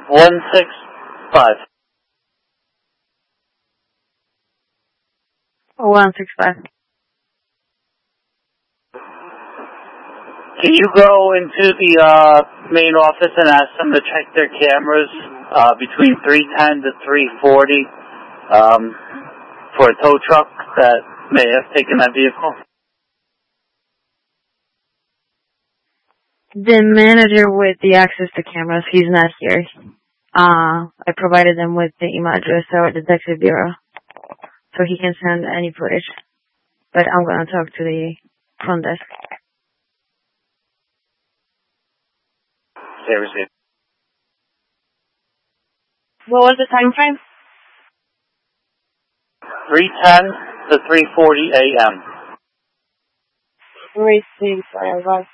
165. 165. Can you go into the main office and ask them to check their cameras between 310 to 340 for a tow truck that may have taken that vehicle? The manager with the access to cameras, he's not here. I provided them with the email address of our detective bureau, so he can send any footage. But I'm going to talk to the front desk. Okay, received. What was the time frame? 310 to 3:40 a.m. Received, sorry,